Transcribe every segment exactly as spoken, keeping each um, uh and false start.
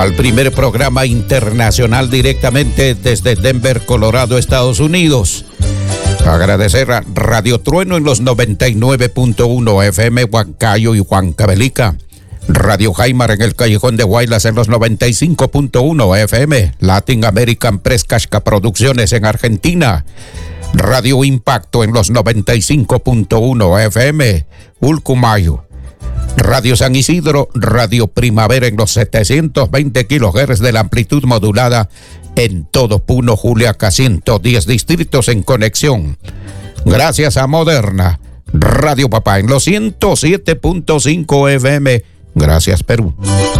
al primer programa internacional directamente desde Denver, Colorado, Estados Unidos. Agradecer a Radio Trueno en los noventa y nueve punto uno F M Huancayo y Huancavelica. Radio Jaimar en el Callejón de Guaylas en los noventa y cinco punto uno F M. Latin American Press Casca Producciones en Argentina. Radio Impacto en los noventa y cinco punto uno F M. Ulcumayo. Radio San Isidro, Radio Primavera en los setecientos veinte kilohertz de la amplitud modulada en todo Puno, Juliaca, ciento diez distritos en conexión. Gracias a Moderna, Radio Papá en los ciento siete punto cinco F M. Gracias, Perú.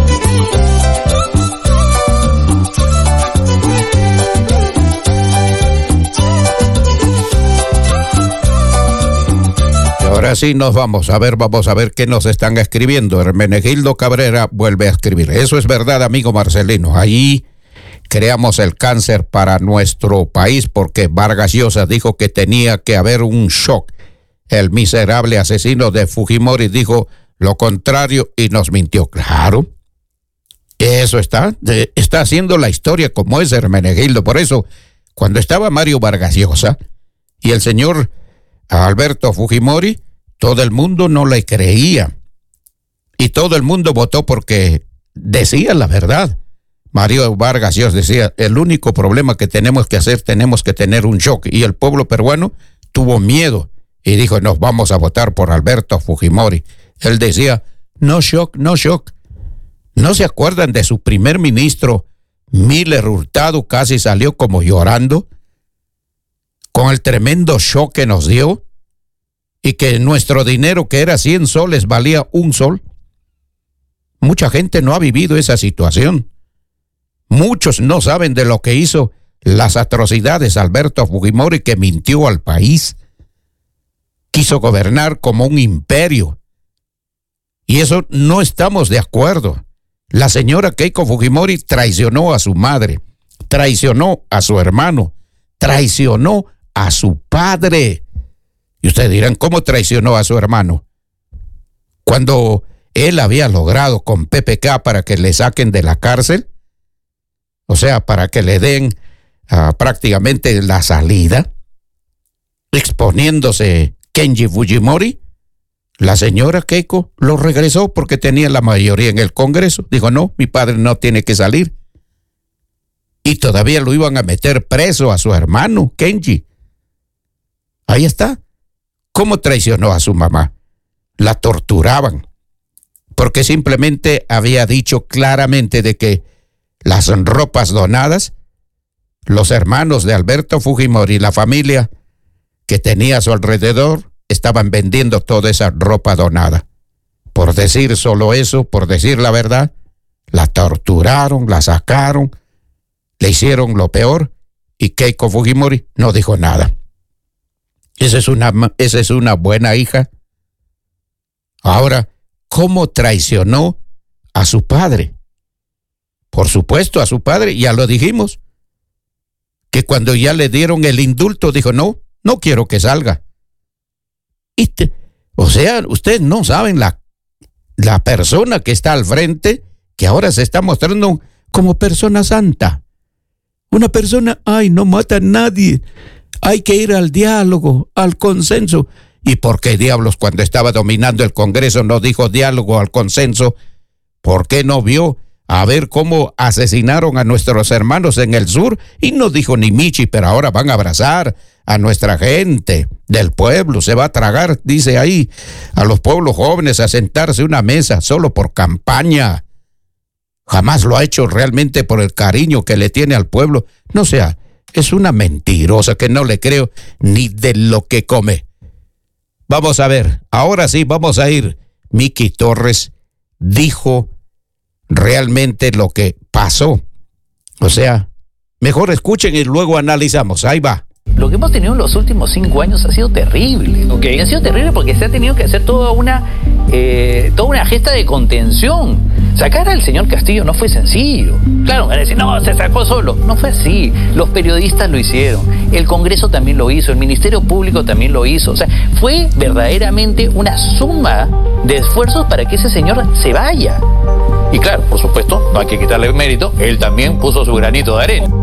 Ahora sí nos vamos a ver, vamos a ver qué nos están escribiendo. Hermenegildo Cabrera vuelve a escribir. Eso es verdad, amigo Marcelino. Ahí creamos el cáncer para nuestro país porque Vargas Llosa dijo que tenía que haber un shock. El miserable asesino de Fujimori dijo lo contrario y nos mintió. Claro, eso está, está haciendo la historia como es, Hermenegildo. Por eso, cuando estaba Mario Vargas Llosa y el señor Alberto Fujimori, todo el mundo no le creía y todo el mundo votó porque decía la verdad. Mario Vargas Llosa decía, el único problema que tenemos que hacer, tenemos que tener un shock, y el pueblo peruano tuvo miedo y dijo, nos vamos a votar por Alberto Fujimori. Él decía, no shock, no shock. ¿No se acuerdan de su primer ministro, Miller Hurtado? Casi salió como llorando con el tremendo shock que nos dio, y que nuestro dinero, que era cien soles, valía un sol. Mucha gente no ha vivido esa situación. Muchos no saben de lo que hizo las atrocidades Alberto Fujimori, que mintió al país. Quiso gobernar como un imperio. Y eso no estamos de acuerdo. La señora Keiko Fujimori traicionó a su madre, traicionó a su hermano, traicionó a su padre. Y ustedes dirán, ¿cómo traicionó a su hermano? Cuando él había logrado con P P K para que le saquen de la cárcel, o sea, para que le den uh, prácticamente la salida, exponiéndose Kenji Fujimori, la señora Keiko lo regresó porque tenía la mayoría en el Congreso. Dijo, no, mi padre no tiene que salir. Y todavía lo iban a meter preso a su hermano, Kenji. Ahí está. ¿Cómo traicionó a su mamá? La torturaban porque simplemente había dicho claramente de que las ropas donadas, los hermanos de Alberto Fujimori y la familia que tenía a su alrededor estaban vendiendo toda esa ropa donada. Por decir solo eso, por decir la verdad, la torturaron, la sacaron, le hicieron lo peor, y Keiko Fujimori no dijo nada. Esa es una, esa es una buena hija. Ahora, ¿cómo traicionó a su padre? Por supuesto, a su padre, ya lo dijimos, que cuando ya le dieron el indulto, dijo, no, no quiero que salga. Y te, o sea, ustedes no saben la, la persona que está al frente, que ahora se está mostrando como persona santa. Una persona, ay, no mata a nadie. Hay que ir al diálogo, al consenso. ¿Y por qué diablos cuando estaba dominando el Congreso no dijo diálogo, al consenso? ¿Por qué no vio a ver cómo asesinaron a nuestros hermanos en el sur? Y no dijo ni michi, pero ahora van a abrazar a nuestra gente del pueblo. Se va a tragar, dice ahí, a los pueblos jóvenes a sentarse a una mesa solo por campaña. Jamás lo ha hecho realmente por el cariño que le tiene al pueblo. No sea, es una mentirosa que no le creo ni de lo que come. Vamos a ver, ahora sí vamos a ir. Miki Torres dijo realmente lo que pasó. O sea, mejor escuchen y luego analizamos. Ahí va. Lo que hemos tenido en los últimos cinco años ha sido terrible. Okay. Ha sido terrible porque se ha tenido que hacer toda una, eh, toda una gesta de contención. Sacar al señor Castillo no fue sencillo. Claro, van a decir, no, se sacó solo. No fue así. Los periodistas lo hicieron. El Congreso también lo hizo. El Ministerio Público también lo hizo. O sea, fue verdaderamente una suma de esfuerzos para que ese señor se vaya. Y claro, por supuesto, no hay que quitarle mérito, él también puso su granito de arena.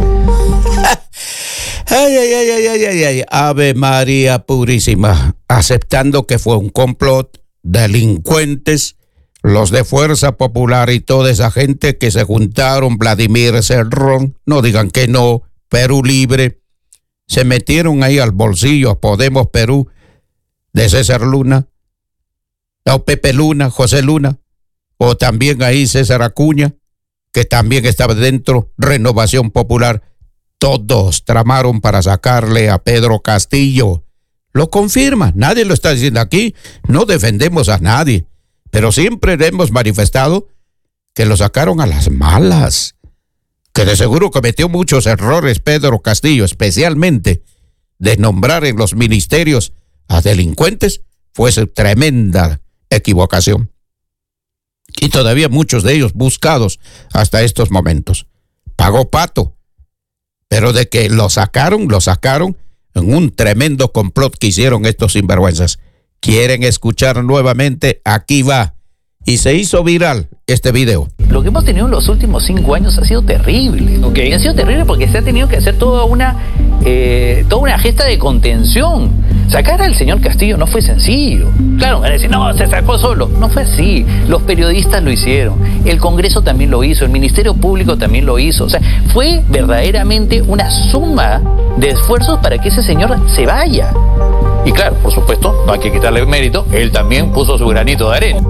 Ay, ay, ay, ay, ay, ay, ay, Ave María Purísima, aceptando que fue un complot, delincuentes, los de Fuerza Popular y toda esa gente que se juntaron, Vladimir Cerrón, no digan que no, Perú Libre, se metieron ahí al bolsillo a Podemos Perú de César Luna, o Pepe Luna, José Luna, o también ahí César Acuña, que también estaba dentro, Renovación Popular. Todos tramaron para sacarle a Pedro Castillo. Lo confirma, nadie lo está diciendo aquí, no defendemos a nadie, pero siempre hemos manifestado que lo sacaron a las malas, que de seguro cometió muchos errores Pedro Castillo, especialmente de nombrar en los ministerios a delincuentes, fue su tremenda equivocación. Y todavía muchos de ellos buscados hasta estos momentos. Pagó pato. Pero de que lo sacaron, lo sacaron en un tremendo complot que hicieron estos sinvergüenzas. ¿Quieren escuchar nuevamente? Aquí va. Y se hizo viral este video. Lo que hemos tenido en los últimos cinco años ha sido terrible. Okay. Ha sido terrible porque se ha tenido que hacer toda una, eh, toda una gesta de contención. Sacar al señor Castillo no fue sencillo. Claro, van a decir, no, se sacó solo. No fue así. Los periodistas lo hicieron. El Congreso también lo hizo. El Ministerio Público también lo hizo. O sea, fue verdaderamente una suma de esfuerzos para que ese señor se vaya. Y claro, por supuesto, no hay que quitarle mérito. Él también puso su granito de arena.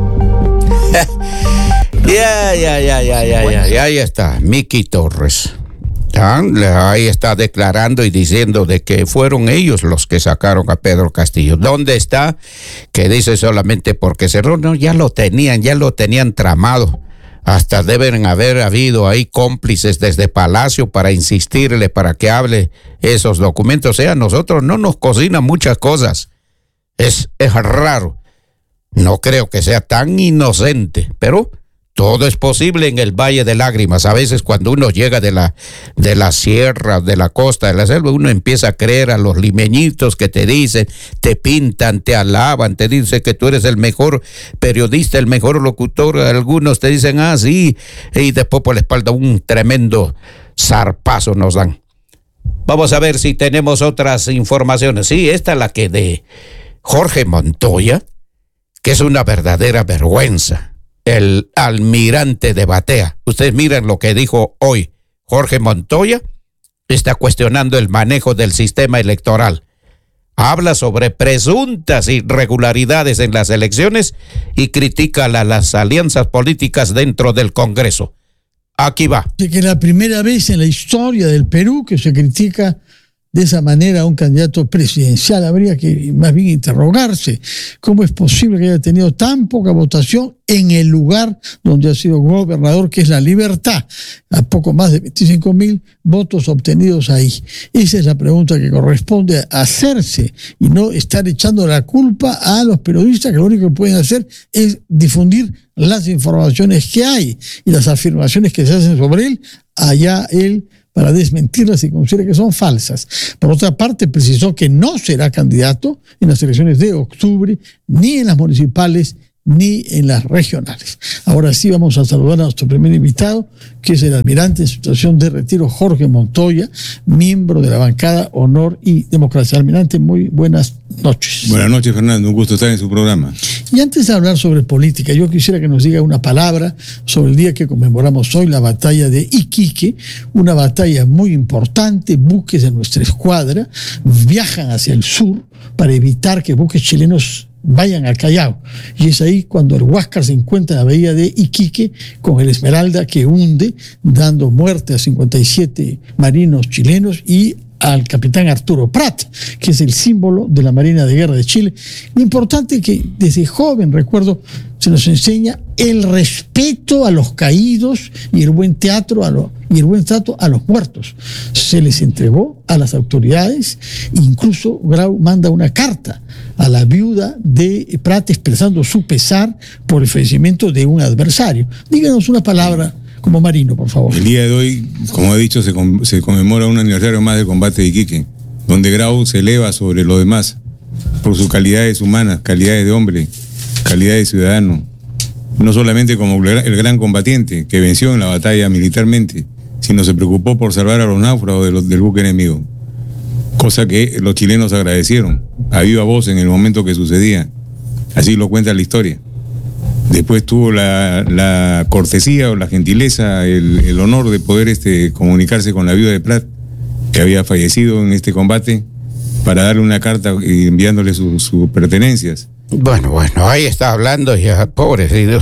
Ya, ya, ya, ya, ya, ya, ya, ahí está, Miki Torres. Ahí está declarando y diciendo de que fueron ellos los que sacaron a Pedro Castillo. ¿Dónde está? Que dice solamente porque cerró. No, ya lo tenían, ya lo tenían tramado. Hasta deben haber habido ahí cómplices desde Palacio para insistirle para que hable esos documentos. O sea, a nosotros no nos cocinan muchas cosas. Es, es raro. No creo que sea tan inocente, pero todo es posible en el Valle de Lágrimas. A veces cuando uno llega de la, de la sierra, de la costa, de la selva, uno empieza a creer a los limeñitos que te dicen, te pintan, te alaban, te dicen que tú eres el mejor periodista, el mejor locutor. Algunos te dicen, ah, sí, y después por la espalda un tremendo zarpazo nos dan. Vamos a ver si tenemos otras informaciones. Sí, esta es la que de Jorge Montoya, que es una verdadera vergüenza, el almirante de Batea. Ustedes miren lo que dijo hoy Jorge Montoya, está cuestionando el manejo del sistema electoral. Habla sobre presuntas irregularidades en las elecciones y critica la, las alianzas políticas dentro del Congreso. Aquí va. De que es la primera vez en la historia del Perú que se critica de esa manera a un candidato presidencial. Habría que más bien interrogarse cómo es posible que haya tenido tan poca votación en el lugar donde ha sido gobernador, que es La Libertad, a poco más de veinticinco mil votos obtenidos ahí. Esa es la pregunta que corresponde hacerse y no estar echando la culpa a los periodistas, que lo único que pueden hacer es difundir las informaciones que hay y las afirmaciones que se hacen sobre él, allá él para desmentirlas y considera que son falsas. Por otra parte, precisó que no será candidato en las elecciones de octubre, ni en las municipales, ni en las regionales. Ahora sí vamos a saludar a nuestro primer invitado, que es el almirante en situación de retiro, Jorge Montoya, miembro de la bancada Honor y Democracia. Almirante, muy buenas noches. Buenas noches, Fernando, un gusto estar en su programa. Y antes de hablar sobre política, yo quisiera que nos diga una palabra sobre el día que conmemoramos hoy, la batalla de Iquique, una batalla muy importante. Buques de nuestra escuadra viajan hacia el sur para evitar que buques chilenos vayan al Callao, y es ahí cuando el Huáscar se encuentra en la bahía de Iquique con el Esmeralda, que hunde, dando muerte a cincuenta y siete marinos chilenos y al capitán Arturo Prat, que es el símbolo de la Marina de Guerra de Chile. Lo importante es que desde joven, recuerdo, se nos enseña el respeto a los caídos y el buen teatro a los, y el buen trato a los muertos. Se les entregó a las autoridades, incluso Grau manda una carta a la viuda de Prat expresando su pesar por el fallecimiento de un adversario. Díganos una palabra como marino, por favor. El día de hoy, como he dicho, se, con, se conmemora un aniversario más del combate de Iquique, donde Grau se eleva sobre lo demás por sus calidades humanas, calidades de hombre, calidad de ciudadano, no solamente como el gran combatiente que venció en la batalla militarmente, sino se preocupó por salvar a los náufragos de los, del buque enemigo, cosa que los chilenos agradecieron a viva voz en el momento que sucedía. Así lo cuenta la historia. Después tuvo la, la cortesía o la gentileza, el, el honor de poder este, comunicarse con la viuda de Prat, que había fallecido en este combate, para darle una carta y enviándole sus su pertenencias. Bueno, bueno, ahí está hablando ya, pobrecito.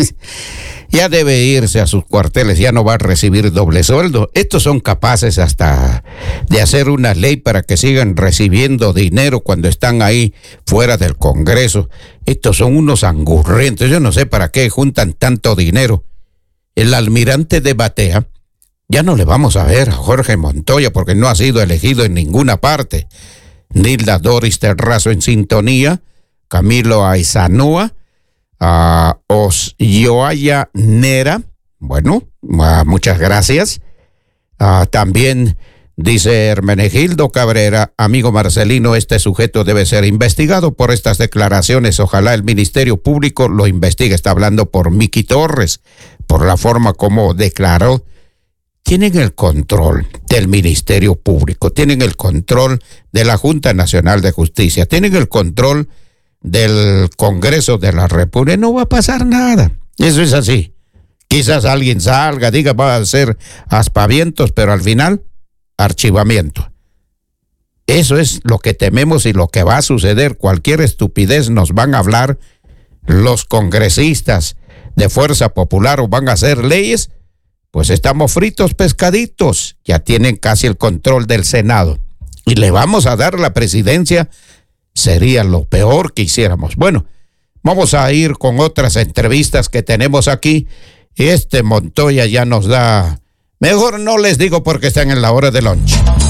Ya debe irse a sus cuarteles, ya no va a recibir doble sueldo. Estos son capaces hasta de hacer una ley para que sigan recibiendo dinero cuando están ahí fuera del Congreso. Estos son unos angurrientos, yo no sé para qué juntan tanto dinero. El almirante de Batea, ya no le vamos a ver a Jorge Montoya porque no ha sido elegido en ninguna parte. Nilda Doris Terrazo en sintonía, Camilo Aizanúa, Uh, Osyoaya Nera, bueno, uh, muchas gracias. Uh, también dice Hermenegildo Cabrera, amigo Marcelino, este sujeto debe ser investigado por estas declaraciones. Ojalá el Ministerio Público lo investigue. Está hablando por Miki Torres, por la forma como declaró. Tienen el control del Ministerio Público, tienen el control de la Junta Nacional de Justicia, tienen el control del Congreso de la República. No va a pasar nada. Eso es así. Quizás alguien salga, diga, va a hacer aspavientos, pero al final, archivamiento. Eso es lo que tememos y lo que va a suceder. Cualquier estupidez nos van a hablar los congresistas de Fuerza Popular o van a hacer leyes, pues estamos fritos pescaditos. Ya tienen casi el control del Senado. Y le vamos a dar la presidencia. Sería lo peor que hiciéramos. Bueno, vamos a ir con otras entrevistas que tenemos aquí. Este Montoya ya nos da... Mejor no les digo porque están en la hora de lunch.